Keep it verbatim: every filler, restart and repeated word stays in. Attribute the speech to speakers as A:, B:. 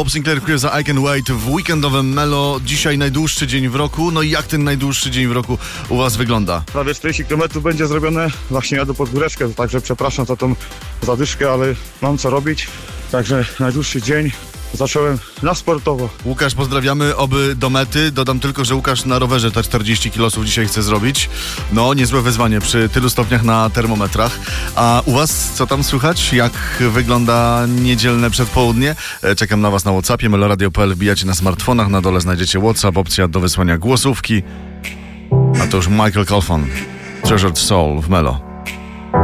A: Bob Sinclair Queer za I Can Wait w weekendowym Melo. Dzisiaj najdłuższy dzień w roku. No i jak ten najdłuższy dzień w roku u was wygląda?
B: Prawie czterdzieści kilometrów będzie zrobione. Właśnie jadę pod góreczkę, także przepraszam za tą zadyszkę, ale mam co robić. Także najdłuższy dzień. Zacząłem na sportowo.
A: Łukasz, pozdrawiamy, oby do mety. Dodam tylko, że Łukasz na rowerze te czterdzieści kilosów dzisiaj chce zrobić. No, niezłe wyzwanie przy tylu stopniach na termometrach. A u was co tam słychać? Jak wygląda niedzielne przedpołudnie? Czekam na was na WhatsAppie, meloradio kropka p l. Wbijacie na smartfonach, na dole znajdziecie WhatsApp, opcja do wysłania głosówki. A to już Michael Colfon, Treasured Soul w Melo.